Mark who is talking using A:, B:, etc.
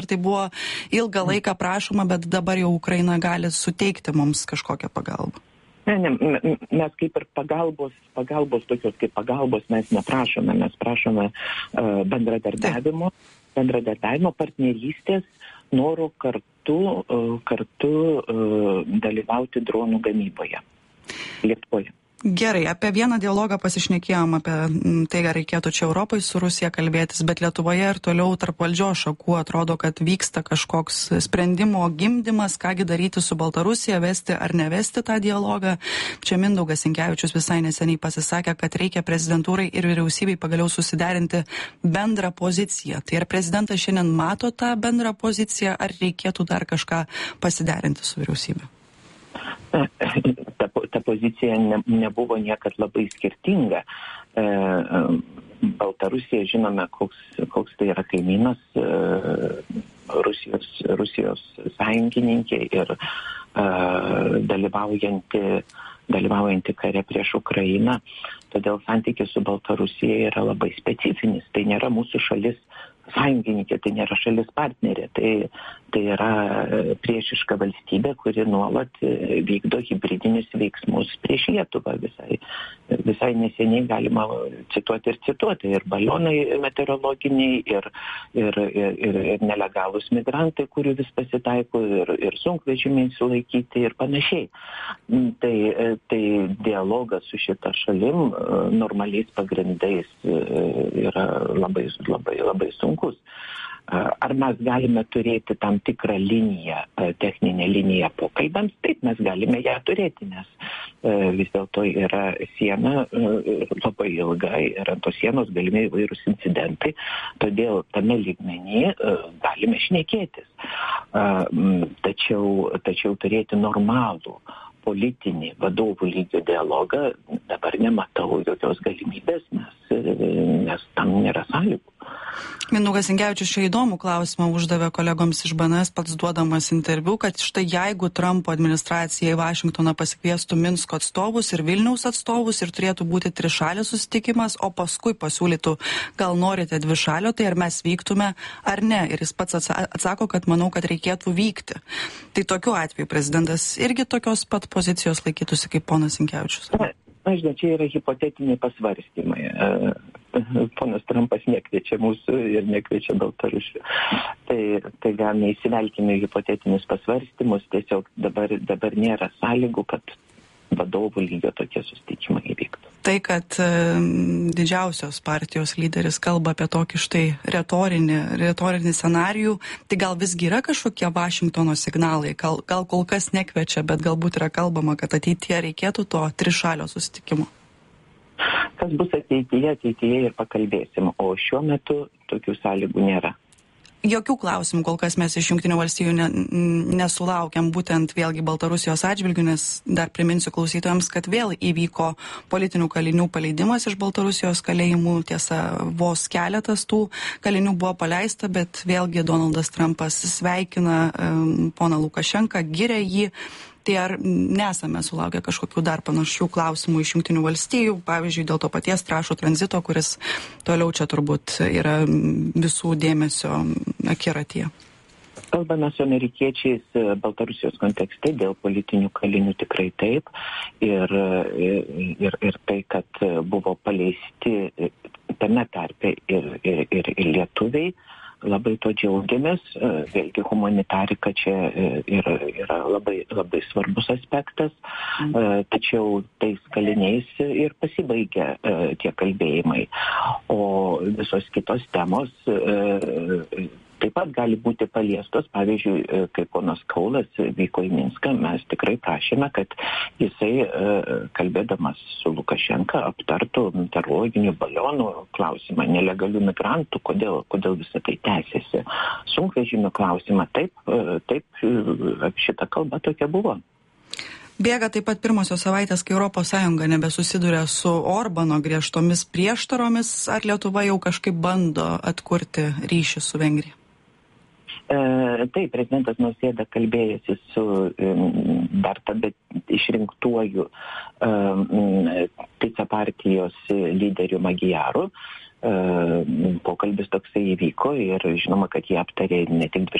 A: Tai buvo ilgą laiką prašoma, bet dabar jau Ukraina gali suteikti mums kažkokią pagalbą.
B: Ne, mes kaip ir pagalbos tokios kaip pagalbos mes neprašome, mes prašome bendradarbiavimo, partnerystės, noro kartu dalyvauti dronų gamyboje Lietuvoje.
A: Gerai, apie vieną dialogą pasišnekėjom, apie tai, ar reikėtų čia Europai su Rusija kalbėtis, bet Lietuvoje ir toliau tarp valdžios šakų atrodo, kad vyksta kažkoks sprendimo gimdymas, kągi daryti su Baltarusija, vesti ar nevesti tą dialogą. Čia Mindaugas Sinkevičius visai neseniai pasisakė, kad reikia prezidentūrai ir vyriausybei pagaliau susiderinti bendrą poziciją. Tai ar prezidentas šiandien mato tą bendrą poziciją, ar reikėtų dar kažką pasiderinti su vyriausybė?
B: Ta pozicija nebuvo niekad labai skirtinga. Baltarusija, žinome, koks tai yra kaimynas, Rusijos sąjungininkė ir dalyvaujanti kare prieš Ukrainą. Todėl santykis su Baltarusija yra labai specifinis. Tai nėra mūsų šalis sąjungininkė, tai nėra šalis partnerė. Tai yra priešiška valstybė, kuri nuolat vykdo hibridinius veiksmus prieš Lietuvą. Visai neseniai galima cituoti. Ir balionai meteorologiniai, ir nelegalūs migrantai, kurių vis pasitaiko, ir sunkvežimiai sulaikyti ir panašiai. Tai dialogas su šita šalim normaliais pagrindais yra labai sunkus. Ar mes galime turėti tam tikrą liniją, techninę liniją pokalbams? Taip, mes galime ją turėti, nes vis dėlto yra siena labai ilga ir ant tos sienos galimi įvairūs incidentai, todėl tame lygmenyje galime šnekėtis. Tačiau turėti normalų politinį vadovų lygio dialogą dabar nematau jokios galimybės, nes tam nėra sąlygų.
A: Mindaugas Sinkevičius čia įdomų klausimą uždavė kolegoms iš BNS, pats duodamas interviu, kad štai jeigu Trumpo administracija į Vašingtoną pasikviestų Minsko atstovus ir Vilniaus atstovus ir turėtų būti trišalis susitikimas, o paskui pasiūlytų, gal norite dvišalio, tai ar mes vyktume ar ne. Ir jis pats atsako, kad manau, kad reikėtų vykti. Tai tokiu atveju prezidentas irgi tokios pat pozicijos laikytųsi kaip ponas Sinkevičius.
B: Na, žinai, čia yra hipotetiniai pasvarstymai. Ponas Trumpas nekviečia mūsų ir nekviečia Baltarusių. Tai gal neįsivelkime į hipotetinius pasvarstymus, tiesiog dabar nėra sąlygų, kad vadovų lygio tokie susitikimai įvyktų.
A: Tai, kad didžiausios partijos lyderis kalba apie tokį štai retorinį scenarijų, tai gal visgi yra kažkokie Vašingtono signalai, gal kol kas nekviečia, bet galbūt yra kalbama, kad ateityje reikėtų to trišalio susitikimo.
B: Kas bus ateityje ir pakalbėsim, o šiuo metu tokių sąlygų nėra.
A: Jokių klausimų kol kas mes iš Jungtinių valstijų nesulaukiam, būtent vėlgi Baltarusijos atžvilgiu, nes dar priminsiu klausytojams, kad vėl įvyko politinių kalinių paleidimas iš Baltarusijos kalėjimų. Tiesa, vos keletas tų kalinių buvo paleista, bet vėlgi Donaldas Trumpas sveikina poną Lukašenką, giria jį. Tai ar nesame sulaukę kažkokių dar panašių klausimų iš Jungtinių valstijų, pavyzdžiui, dėl to paties trąšų tranzito, kuris toliau čia turbūt yra visų dėmesio akiratyje?
B: Kalbame su amerikiečiais Baltarusijos kontekste dėl politinių kalinių tikrai taip. Ir tai, kad buvo paleisti tame tarpe ir lietuviai, labai to džiaugiamės. Vėlgi humanitarika čia yra labai svarbus aspektas, tačiau tais kaliniais ir pasibaigia tie kalbėjimai. O visos kitos temos taip pat gali būti paliestos. Pavyzdžiui, kai ponas Kaulas vyko į Minską, mes tikrai prašėme, kad jisai, kalbėdamas su Lukašenka, aptartų meteorologinių balionų klausimą, nelegalių migrantų, kodėl visą tai tęsiasi. Sunkvežimių klausimą, taip, šita kalba tokia buvo.
A: Bėga taip pat pirmosios savaitės, kai ES nebesusiduria su Orbano griežtomis prieštaromis. Ar Lietuva jau kažkaip bando atkurti ryšį su Vengrija?
B: Taip, prezidentas Nausėda kalbėjosi su dar tada išrinktuoju TICA partijos lyderiu Magyaru. pokalbis toksai įvyko ir žinoma, kad jie aptarė ne tik